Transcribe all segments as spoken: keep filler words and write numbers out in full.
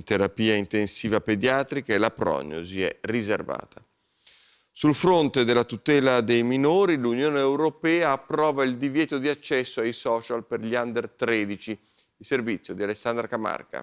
terapia intensiva pediatrica e la prognosi è riservata. Sul fronte della tutela dei minori, l'Unione Europea approva il divieto di accesso ai social per gli under tredici. Il servizio di Alessandra Camarca.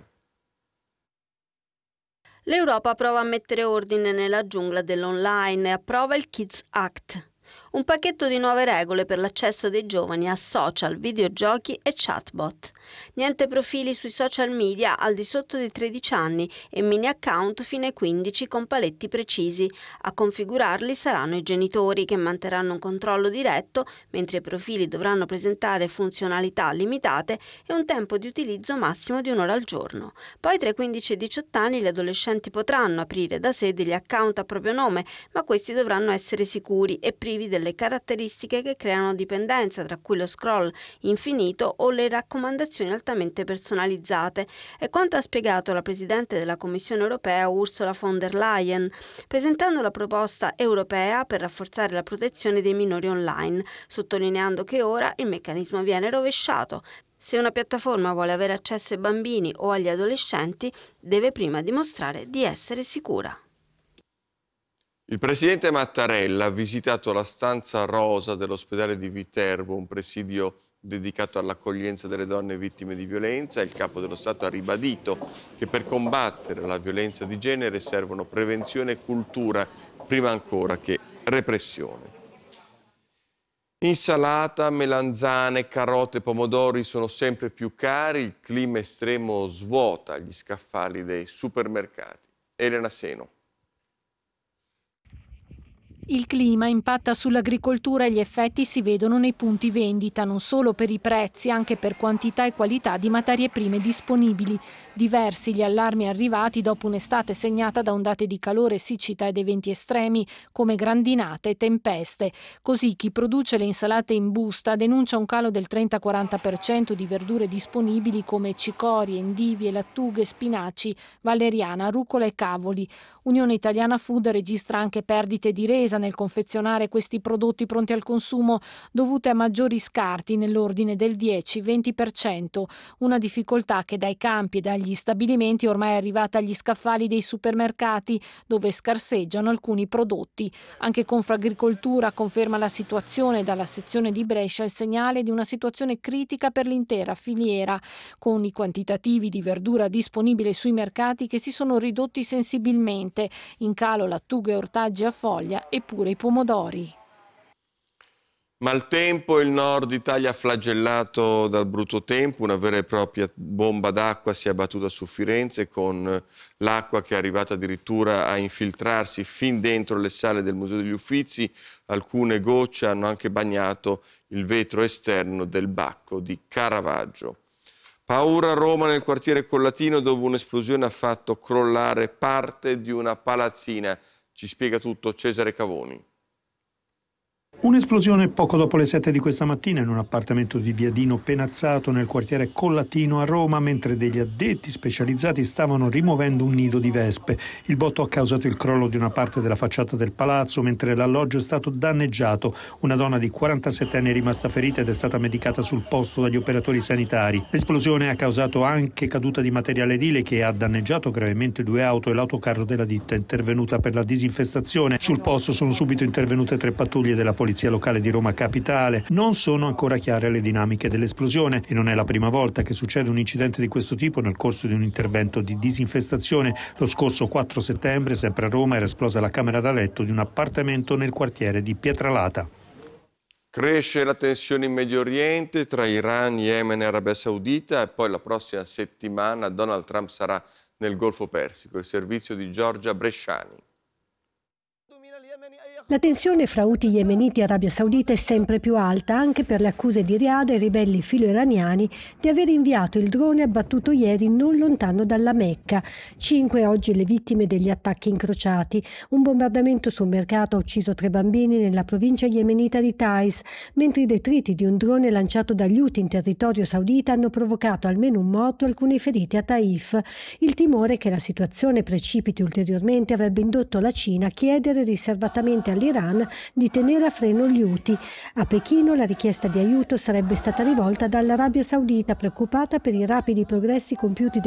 L'Europa prova a mettere ordine nella giungla dell'online e approva il Kids Act, un pacchetto di nuove regole per l'accesso dei giovani a social, videogiochi e chatbot. Niente profili sui social media al di sotto di tredici anni e mini account fino ai quindici con paletti precisi. A configurarli saranno i genitori, che manterranno un controllo diretto, mentre i profili dovranno presentare funzionalità limitate e un tempo di utilizzo massimo di un'ora al giorno. Poi tra i quindici e i diciotto anni gli adolescenti potranno aprire da sé degli account a proprio nome, ma questi dovranno essere sicuri e privi delle caratteristiche che creano dipendenza, tra cui lo scroll infinito o le raccomandazioni altamente personalizzate. È quanto ha spiegato la Presidente della Commissione europea Ursula von der Leyen, presentando la proposta europea per rafforzare la protezione dei minori online, sottolineando che ora il meccanismo viene rovesciato. Se una piattaforma vuole avere accesso ai bambini o agli adolescenti, deve prima dimostrare di essere sicura. Il presidente Mattarella ha visitato la stanza rosa dell'ospedale di Viterbo, un presidio dedicato all'accoglienza delle donne vittime di violenza. Il capo dello Stato ha ribadito che per combattere la violenza di genere servono prevenzione e cultura, prima ancora che repressione. Insalata, melanzane, carote, pomodori sono sempre più cari, il clima estremo svuota gli scaffali dei supermercati. Elena Seno. Il clima impatta sull'agricoltura e gli effetti si vedono nei punti vendita, non solo per i prezzi, anche per quantità e qualità di materie prime disponibili. Diversi gli allarmi arrivati dopo un'estate segnata da ondate di calore, siccità ed eventi estremi come grandinate e tempeste. Così chi produce le insalate in busta denuncia un calo del trenta-quaranta per cento di verdure disponibili come cicorie, endivie, lattughe, spinaci, valeriana, rucola e cavoli. Unione Italiana Food registra anche perdite di resa nel confezionare questi prodotti pronti al consumo dovute a maggiori scarti nell'ordine del dieci-venti per cento, una difficoltà che dai campi e dagli stabilimenti ormai è arrivata agli scaffali dei supermercati, dove scarseggiano alcuni prodotti. Anche Confagricoltura conferma la situazione, dalla sezione di Brescia il segnale di una situazione critica per l'intera filiera, con i quantitativi di verdura disponibile sui mercati che si sono ridotti sensibilmente, in calo lattughe e ortaggi a foglia e pure i pomodori. Maltempo, il nord Italia flagellato dal brutto tempo, una vera e propria bomba d'acqua si è abbattuta su Firenze, con l'acqua che è arrivata addirittura a infiltrarsi fin dentro le sale del Museo degli Uffizi. Alcune gocce hanno anche bagnato il vetro esterno del Bacco di Caravaggio. Paura a Roma, nel quartiere Collatino, dove un'esplosione ha fatto crollare parte di una palazzina. Ci spiega tutto Cesare Cavoni. Un'esplosione poco dopo le sette di questa mattina in un appartamento di Viadino Penazzato nel quartiere Collatino a Roma, mentre degli addetti specializzati stavano rimuovendo un nido di vespe. Il botto ha causato il crollo di una parte della facciata del palazzo, mentre l'alloggio è stato danneggiato. Una donna di quarantasette anni è rimasta ferita ed è stata medicata sul posto dagli operatori sanitari. L'esplosione ha causato anche caduta di materiale edile che ha danneggiato gravemente due auto e l'autocarro della ditta intervenuta per la disinfestazione. Sul posto sono subito intervenute tre pattuglie della polizia locale di Roma Capitale. Non sono ancora chiare le dinamiche dell'esplosione e non è la prima volta che succede un incidente di questo tipo nel corso di un intervento di disinfestazione. Lo scorso quattro settembre, sempre a Roma, era esplosa la camera da letto di un appartamento nel quartiere di Pietralata. Cresce la tensione in Medio Oriente tra Iran, Yemen e Arabia Saudita, e poi la prossima settimana Donald Trump sarà nel Golfo Persico. Il servizio di Giorgia Bresciani. La tensione fra Houthi yemeniti e Arabia Saudita è sempre più alta, anche per le accuse di Riyadh ai ribelli filo-iraniani di aver inviato il drone abbattuto ieri non lontano dalla Mecca. Cinque oggi le vittime degli attacchi incrociati. Un bombardamento su un mercato ha ucciso tre bambini nella provincia yemenita di Taiz, mentre i detriti di un drone lanciato dagli Houthi in territorio saudita hanno provocato almeno un morto e alcuni feriti a Taif. Il timore che la situazione precipiti ulteriormente avrebbe indotto la Cina a chiedere riservatamente all'Iran di tenere a freno gli Houthi. A Pechino la richiesta di aiuto sarebbe stata rivolta dall'Arabia Saudita, preoccupata per i rapidi progressi compiuti